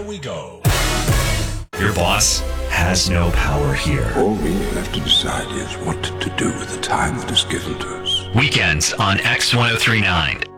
we go. Your boss has no power here. All we have to decide is what to do with the time that is given to us. Weekends on X1039.